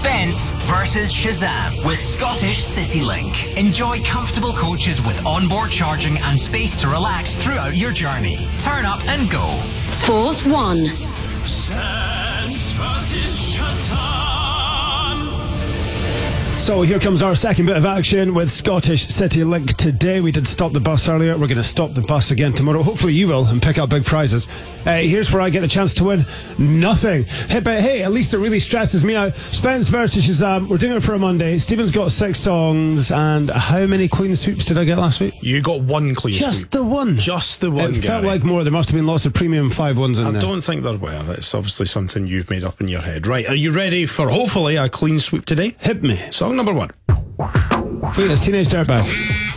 Spence versus Shazam with Scottish CityLink. Enjoy comfortable coaches with onboard charging and space to relax throughout your journey. Turn up and go. Fourth one. Spence versus Shazam. So here comes our second bit of action with Scottish CityLink today. We did stop the bus earlier. We're going to stop the bus again tomorrow. Hopefully you will, and pick up big prizes. Here's where I get the chance to win nothing. But hey, at least it really stresses me out. Spence versus Shazam. We're doing it for a Monday. Stephen's got 6 songs. And how many clean sweeps did I get last week? You got 1 clean sweep. Just the one. Just the one, It felt Gary. like more. There must have been lots of premium 5-1s in there. I don't think there were. It's obviously something you've made up in your head. Right, are you ready for hopefully a clean sweep today? Hit me. Song number 1. Wait, it's Teenage Dirtbag.